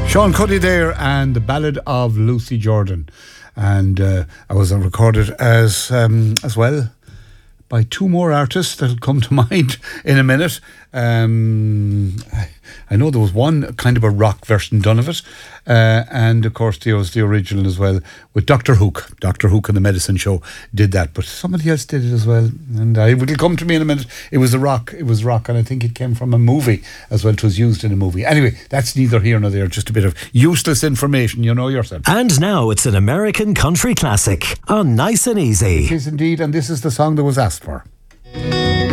Sean Cuddy there and the Ballad of Lucy Jordan, and I was recorded as well by two more artists that'll come to mind in a minute. I know there was one kind of a rock version done of it, and of course there was the original as well with Dr. Hook. Dr. Hook and the Medicine Show did that, but somebody else did it as well, and it'll come to me in a minute. It was rock, and I think it came from a movie as well. It was used in a movie. Anyway, that's neither here nor there, just a bit of useless information, you know yourself. And now it's an American country classic on Nice and Easy. It is indeed, and this is the song that was asked for.